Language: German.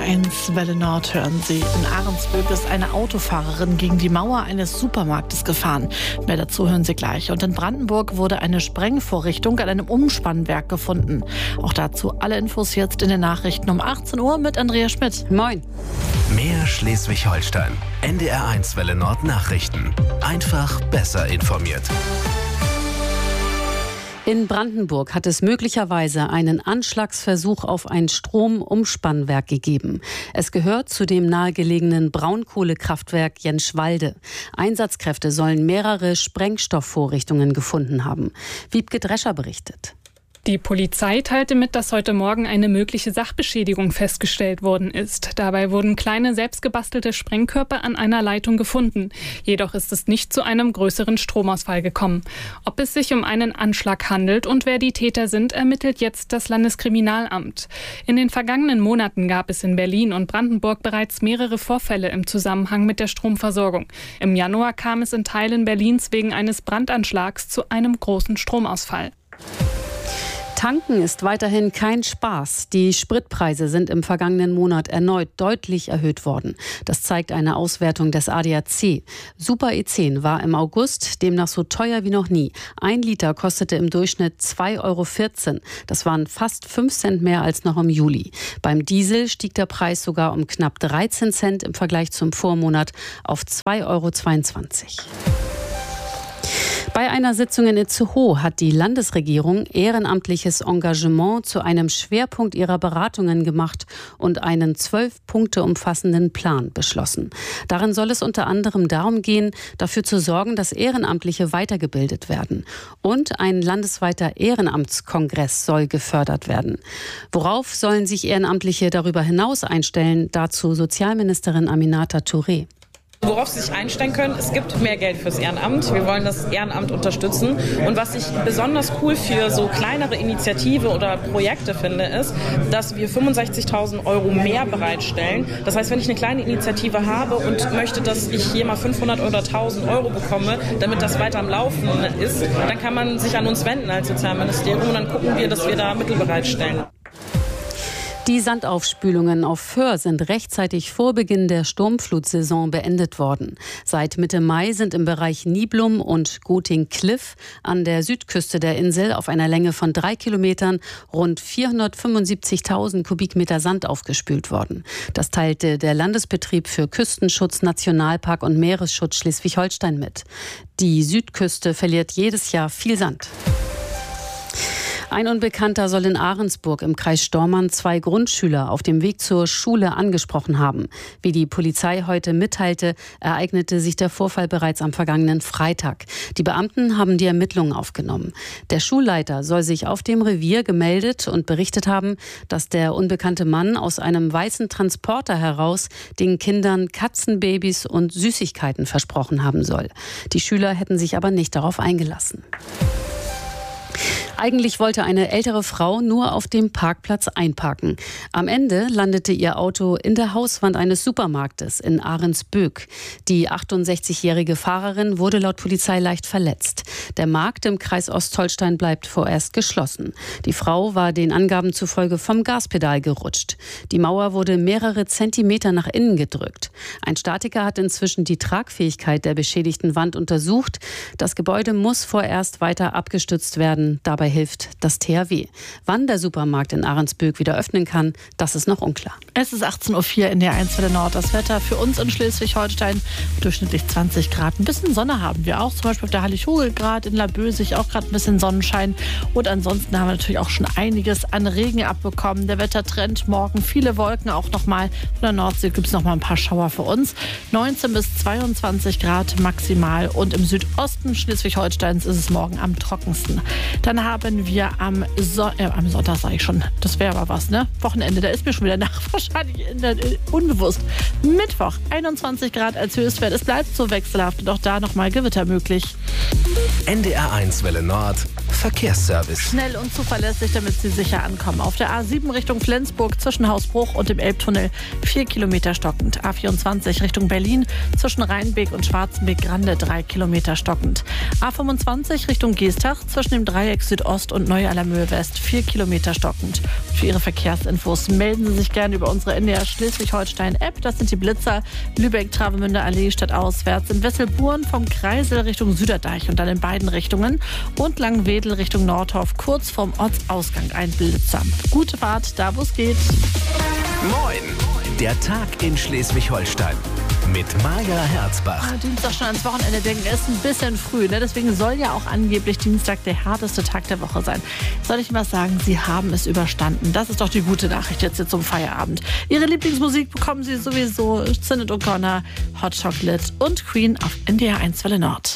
NDR1 Welle Nord hören Sie. In Ahrensböck ist eine Autofahrerin gegen die Mauer eines Supermarktes gefahren. Mehr dazu hören Sie gleich. Und in Brandenburg wurde eine Sprengvorrichtung an einem Umspannwerk gefunden. Auch dazu alle Infos jetzt in den Nachrichten um 18 Uhr mit Andrea Schmidt. Moin. Mehr Schleswig-Holstein. NDR1 Welle Nord Nachrichten. Einfach besser informiert. In Brandenburg hat es möglicherweise einen Anschlagsversuch auf ein Stromumspannwerk gegeben. Es gehört zu dem nahegelegenen Braunkohlekraftwerk Jenschwalde. Einsatzkräfte sollen mehrere Sprengstoffvorrichtungen gefunden haben. Wiebke Drescher berichtet. Die Polizei teilte mit, dass heute Morgen eine mögliche Sachbeschädigung festgestellt worden ist. Dabei wurden kleine selbstgebastelte Sprengkörper an einer Leitung gefunden. Jedoch ist es nicht zu einem größeren Stromausfall gekommen. Ob es sich um einen Anschlag handelt und wer die Täter sind, ermittelt jetzt das Landeskriminalamt. In den vergangenen Monaten gab es in Berlin und Brandenburg bereits mehrere Vorfälle im Zusammenhang mit der Stromversorgung. Im Januar kam es in Teilen Berlins wegen eines Brandanschlags zu einem großen Stromausfall. Tanken ist weiterhin kein Spaß. Die Spritpreise sind im vergangenen Monat erneut deutlich erhöht worden. Das zeigt eine Auswertung des ADAC. Super E10 war im August demnach so teuer wie noch nie. 1 Liter kostete im Durchschnitt 2,14 €. Das waren fast 5 Cent mehr als noch im Juli. Beim Diesel stieg der Preis sogar um knapp 13 Cent im Vergleich zum Vormonat auf 2,22 €. Bei einer Sitzung in Itzehoe hat die Landesregierung ehrenamtliches Engagement zu einem Schwerpunkt ihrer Beratungen gemacht und einen 12 Punkte umfassenden Plan beschlossen. Darin soll es unter anderem darum gehen, dafür zu sorgen, dass Ehrenamtliche weitergebildet werden. Und ein landesweiter Ehrenamtskongress soll gefördert werden. Worauf sollen sich Ehrenamtliche darüber hinaus einstellen? Dazu Sozialministerin Aminata Touré. Worauf Sie sich einstellen können, es gibt mehr Geld fürs Ehrenamt. Wir wollen das Ehrenamt unterstützen. Und was ich besonders cool für so kleinere Initiative oder Projekte finde, ist, dass wir 65.000 € mehr bereitstellen. Das heißt, wenn ich eine kleine Initiative habe und möchte, dass ich hier mal 500 oder 1.000 € bekomme, damit das weiter am Laufen ist, dann kann man sich an uns wenden als Sozialministerium und dann gucken wir, dass wir da Mittel bereitstellen. Die Sandaufspülungen auf Föhr sind rechtzeitig vor Beginn der Sturmflutsaison beendet worden. Seit Mitte Mai sind im Bereich Niblum und Goting-Kliff an der Südküste der Insel auf einer Länge von 3 Kilometern rund 475.000 Kubikmeter Sand aufgespült worden. Das teilte der Landesbetrieb für Küstenschutz, Nationalpark und Meeresschutz Schleswig-Holstein mit. Die Südküste verliert jedes Jahr viel Sand. Ein Unbekannter soll in Ahrensburg im Kreis Stormarn 2 Grundschüler auf dem Weg zur Schule angesprochen haben. Wie die Polizei heute mitteilte, ereignete sich der Vorfall bereits am vergangenen Freitag. Die Beamten haben die Ermittlungen aufgenommen. Der Schulleiter soll sich auf dem Revier gemeldet und berichtet haben, dass der unbekannte Mann aus einem weißen Transporter heraus den Kindern Katzenbabys und Süßigkeiten versprochen haben soll. Die Schüler hätten sich aber nicht darauf eingelassen. Eigentlich wollte eine ältere Frau nur auf dem Parkplatz einparken. Am Ende landete ihr Auto in der Hauswand eines Supermarktes in Ahrensböck. Die 68-jährige Fahrerin wurde laut Polizei leicht verletzt. Der Markt im Kreis Ostholstein bleibt vorerst geschlossen. Die Frau war den Angaben zufolge vom Gaspedal gerutscht. Die Mauer wurde mehrere Zentimeter nach innen gedrückt. Ein Statiker hat inzwischen die Tragfähigkeit der beschädigten Wand untersucht. Das Gebäude muss vorerst weiter abgestützt werden. Dabei hilft das THW. Wann der Supermarkt in Ahrensböck wieder öffnen kann, das ist noch unklar. Es ist 18:04 Uhr in der 1 Welle Nord. Das Wetter für uns in Schleswig-Holstein durchschnittlich 20 Grad. Ein bisschen Sonne haben wir auch, zum Beispiel auf der Hallig-Hoge-Grad in Labösig auch gerade ein bisschen Sonnenschein. Und ansonsten haben wir natürlich auch schon einiges an Regen abbekommen. Der Wettertrend morgen viele Wolken, auch nochmal von der Nordsee gibt es nochmal ein paar Schauer für uns. 19 bis 22 Grad maximal und im Südosten Schleswig-Holsteins ist es morgen am trockensten. Dann haben wir am Sonntag, sage ich schon, das wäre aber was, ne? Wochenende, da ist mir schon wieder nach, wahrscheinlich unbewusst. Mittwoch, 21 Grad als Höchstwert. Es bleibt so wechselhaft und auch da nochmal Gewitter möglich. NDR1 Welle Nord Verkehrsservice. Schnell und zuverlässig, damit Sie sicher ankommen. Auf der A7 Richtung Flensburg zwischen Hausbruch und dem Elbtunnel 4 Kilometer stockend. A24 Richtung Berlin zwischen Rheinbeek und Schwarzenbeek-Grande 3 Kilometer stockend. A25 Richtung Geestach zwischen dem Dreieck Südost und Neu-Allermöhe West 4 Kilometer stockend. Für Ihre Verkehrsinfos melden Sie sich gerne über unsere NDR Schleswig-Holstein-App. Das sind die Blitzer Lübeck-Travemünde Allee stadtauswärts, in Wesselburen vom Kreisel Richtung Süderdeich und dann in beiden Richtungen und Langwedel Richtung Nordhof kurz vorm Ortsausgang ein Blitzer. Gute Fahrt, da wo es geht. Moin! Der Tag in Schleswig-Holstein mit Maja Herzbach. Dienstag schon ans Wochenende denken, ist ein bisschen früh. Ne? Deswegen soll ja auch angeblich Dienstag der härteste Tag der Woche sein. Soll ich Ihnen was sagen? Sie haben es überstanden. Das ist doch die gute Nachricht jetzt hier zum Feierabend. Ihre Lieblingsmusik bekommen Sie sowieso. Sinead O'Connor, Hot Chocolate und Queen auf NDR 1 Welle Nord.